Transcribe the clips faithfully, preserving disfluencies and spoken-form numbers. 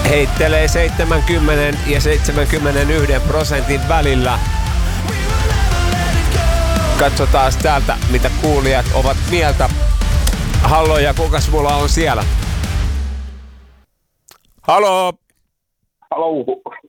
heittelee seitsemänkymmentä ja seitsemänkymmentäyksi prosentin välillä. Katsotaan täältä, mitä kuulijat ovat mieltä. Hallo, ja kukas mulla on siellä? Haloo? Haloo.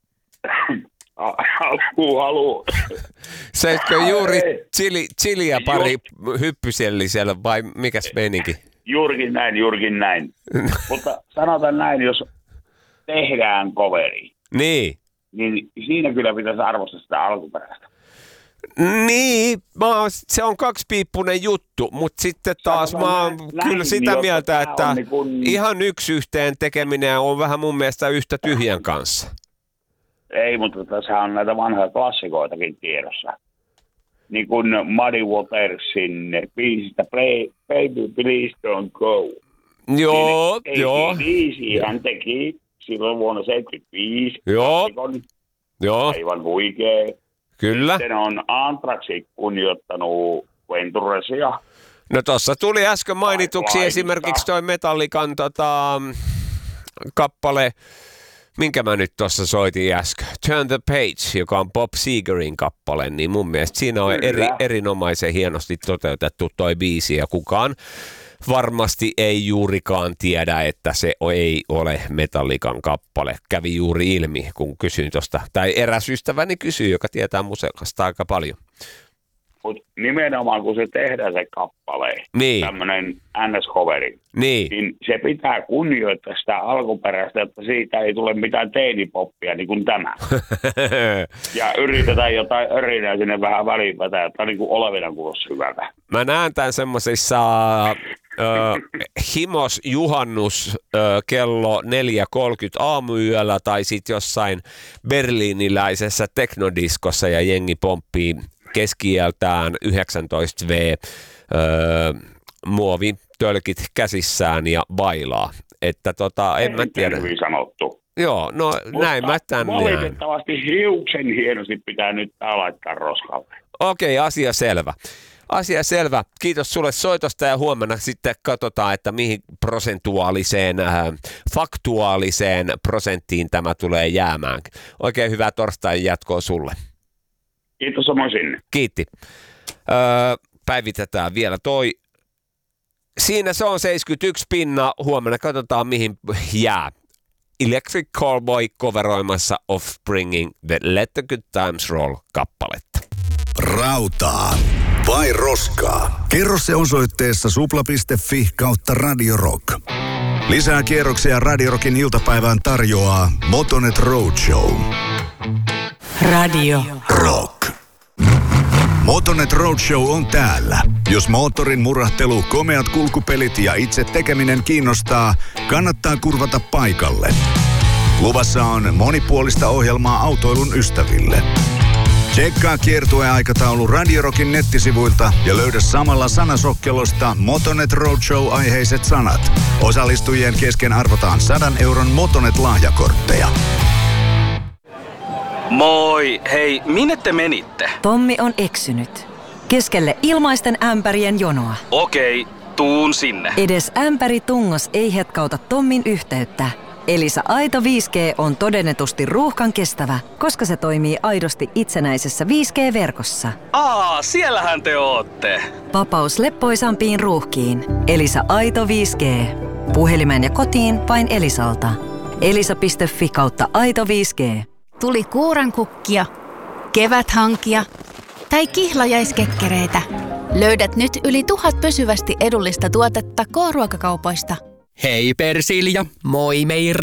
Haloo, haloo. Söitkö juuri chili, chiliä pari hyppysellisellä vai mikäs meininki? Juurikin näin, juurikin näin. Mutta sanotaan näin, jos tehdään coveri, niin. niin siinä kyllä pitäisi arvostaa sitä alkuperäistä. Niin, mä oon, se on kaksipiippunen juttu, mutta sitten taas sanotaan mä oon näin, kyllä sitä niin, mieltä, että niin kun... ihan yksi yhteen tekeminen on vähän mun mielestä yhtä tyhjän kanssa. Ei, mutta tässä on näitä vanhoja klassikoitakin tiedossa. Niin kuin Muddy Watersin biisistä Baby Please Don't Go. Joo, niin joo. Biisi hän teki silloin vuonna seitsemänkymmentäviisi. Joo, klassikon. Joo. Aivan huikea. Kyllä. Sitten on Anthraxi kunnioittanut Venturesia. No tossa tuli äsken mainituksi Laivista. Esimerkiksi toi Metallican tota, kappale, minkä mä nyt tossa soitin äsken, Turn the Page, joka on Bob Segerin kappale, niin mun mielestä siinä on eri, erinomaisen hienosti toteutettu toi biisi, ja kukaan varmasti ei juurikaan tiedä, että se ei ole Metallican kappale. Kävi juuri ilmi, kun kysyin tosta, tai eräs ystäväni kysyi, joka tietää musiikasta aika paljon. Mutta nimenomaan kun se tehdään se kappale, niin. tämmöinen N S-coveri, niin. niin se pitää kunnioittaa sitä alkuperäistä, että siitä ei tule mitään teinipoppia niin kuin tämä. Ja yritetään jotain örinää sinne vähän väliin vetää, että niin kuin olevina kuulossa hyvältä. Mä näen tämän semmoisissa himos juhannus ö, kello neljä kolmekymmentä aamuyöllä tai sitten jossain berliiniläisessä teknodiskossa ja jengi pomppii keski-iältään yhdeksäntoista vuotias öö, muovitölkit käsissään ja bailaa. Että tota, en mä tiedä. Hyvin sanottu. Joo, no mutta näin mä tän valitettavasti hiuksen hienosti pitää nyt laittaa roskalle. Okei, asia selvä. Asia selvä. Kiitos sulle soitosta ja huomenna sitten katsotaan, että mihin prosentuaaliseen, äh, faktuaaliseen prosenttiin tämä tulee jäämään. Oikein hyvää torstain jatkoa sulle. Kiitos samoin sinne. Kiitti. Öö, päivitetään vielä toi. Siinä se on seitsemänkymmentäyksi pinna. Huomenna katsotaan mihin jää. Electric Callboy coveroimassa Offspringin The Let the Good Times Roll -kappaletta. Rautaa vai roskaa? Kerro se osoitteessa supla piste fi kautta Radio Rock. Lisää kierroksia Radio Rockin iltapäivään tarjoaa Motonet Roadshow. Radio Rock. Motonet Roadshow on täällä. Jos moottorin murahtelu, komeat kulkupelit ja itse tekeminen kiinnostaa, kannattaa kurvata paikalle. Luvassa on monipuolista ohjelmaa autoilun ystäville. Tsekkaa kiertueaikataulu Radio Rockin nettisivuilta ja löydä samalla sanasokkelosta Motonet Roadshow-aiheiset sanat. Osallistujien kesken arvotaan sadan euron Motonet-lahjakortteja. Moi! Hei, minne te menitte? Tommi on eksynyt. Keskelle ilmaisten ämpärien jonoa. Okei, tuun sinne. Edes ämpäri tungos ei hetkauta Tommin yhteyttä. Elisa Aito viisi G on todennetusti ruuhkan kestävä, koska se toimii aidosti itsenäisessä viisi G-verkossa. Aa, siellähän te ootte. Vapaus leppoisampiin ruuhkiin. Elisa Aito viisi G. Puhelimeen ja kotiin vain Elisalta. elisa piste fi kautta aito viisi G. Tuli kuurankukkia, keväthankia tai kihlajaiskekkereitä. Löydät nyt yli tuhat pysyvästi edullista tuotetta K-ruokakaupoista. Hei Persilja, moi Meir.